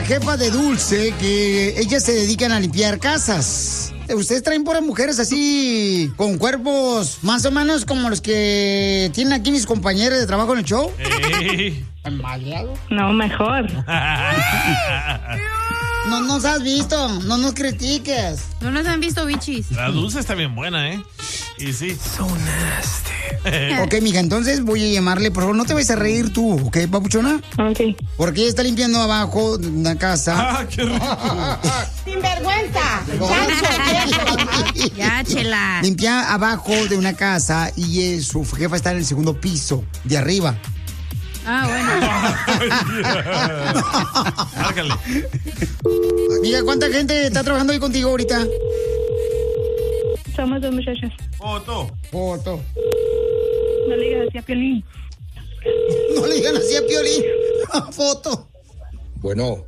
jefa de Dulce que ellas se dedican a limpiar casas. ¿Ustedes traen puras mujeres así, con cuerpos más o menos como los que tienen aquí mis compañeros de trabajo en el show? No, mejor. No nos has visto, no nos critiques. No nos han visto, bichis. La Dulce está bien buena, ¿eh? Y sí. So nasty. Ok, mija, entonces voy a llamarle, por favor, no te vayas a reír tú, ¿ok, papuchona? Ok. Porque ella está limpiando abajo de una casa. ¡Ah, qué rico! ¡Sinvergüenza! Ya, chela. Limpia abajo de una casa y su jefa está en el segundo piso, de arriba. Ah, bueno. Márcale. Amiga, ¿cuánta gente está trabajando ahí contigo ahorita? Somos 2 muchachas. Foto. No le digas así a Piolín. No le digan así a Piolín. Foto. Bueno.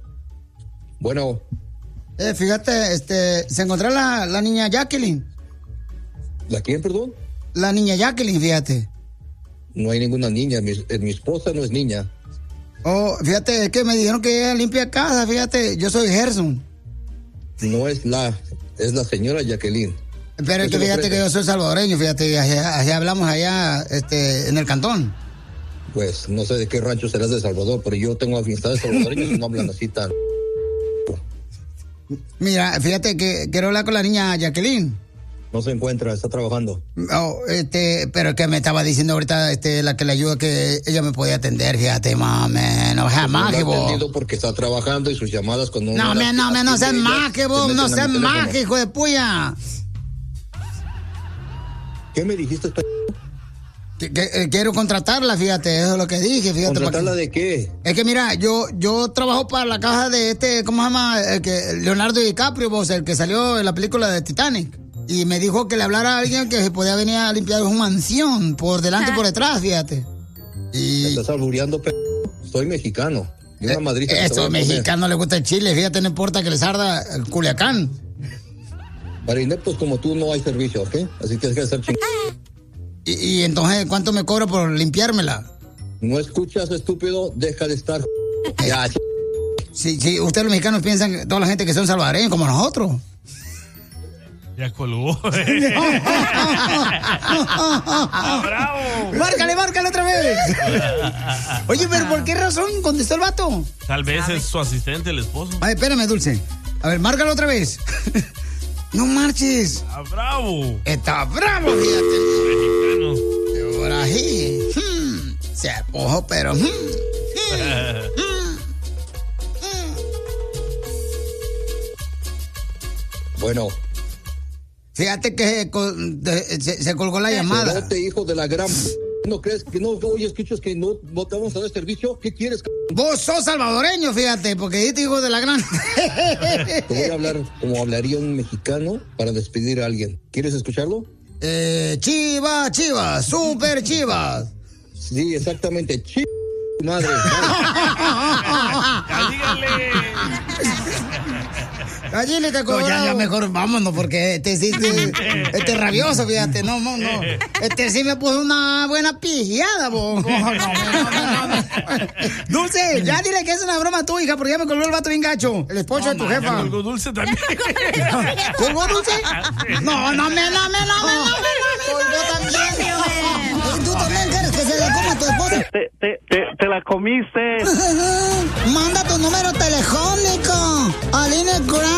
Fíjate, se encontró la niña Jacqueline. ¿La quién, perdón? La niña Jacqueline, fíjate. No hay ninguna niña, mi esposa no es niña. Oh, fíjate, que me dijeron que ella limpia casa, fíjate, yo soy Gerson. No es es la señora Jacqueline. Pero es que fíjate que yo soy salvadoreño, fíjate, así hablamos allá, en el cantón. Pues, no sé de qué rancho serás de Salvador, pero yo tengo amistades salvadoreñas y no hablan así tan... Mira, fíjate que quiero hablar con la niña Jacqueline. No se encuentra, está trabajando. Oh, pero que me estaba diciendo ahorita, la que le ayuda, que ella me podía atender, fíjate, mami, no seas más que vos. Entendido porque está trabajando y sus llamadas cuando... No seas más que vos, no seas más que hijo de puya. ¿Qué me dijiste? Que quiero contratarla, fíjate, eso es lo que dije, fíjate. ¿Contratarla de qué? Es que mira, yo trabajo para la caja de ¿cómo se llama? Leonardo DiCaprio, vos, el que salió en la película de Titanic. Y me dijo que le hablara a alguien que se podía venir a limpiar su mansión, por delante y por detrás, fíjate. ¿Me estás albureando, Soy mexicano. Y una madrita que eso, mexicano le gusta el chile, fíjate, no importa que les arda el Culiacán. Para ineptos como tú no hay servicio, ¿ok? Así que hay que hacer y entonces, ¿cuánto me cobra por limpiármela? No escuchas, estúpido, deja de estar... Ya. Sí, ustedes los mexicanos piensan que toda la gente que son salvadoreños como nosotros. Ya colgó. ¡Bravo! Márcale otra vez. Oye, pero ¿por qué razón contestó el vato? Tal vez es su asistente, el esposo. Ay, espérame, Dulce. A ver, márcalo otra vez. No marches. Está bravo. Está bravo, fíjate. Mexicano. Ahora sí. Se apojó, pero... Bueno. Fíjate que se colgó la llamada. Cerote, hijo de la gran... ¿No crees que no oyes, escuchas que no te vamos a dar servicio? ¿Qué quieres? Vos sos salvadoreño, fíjate, porque dijiste hijo de la gran... Te voy a hablar como hablaría un mexicano para despedir a alguien. ¿Quieres escucharlo? Chivas, super Chivas. Sí, exactamente. Madre. Dígale. Allí te cobró. No, ya mejor vámonos, porque este rabioso, fíjate, no. Sí me puso una buena pijada, vos. No. Dulce, ya dile que es una broma tu hija, porque ya me colgó el vato bien gacho. El esposo de tu jefa. Colgó Dulce también. ¿Colgó Dulce? No. Colgó también. ¿Tú también quieres que se la coma tu esposa? Te la comiste. Manda tu número telefónico a Línea Grande.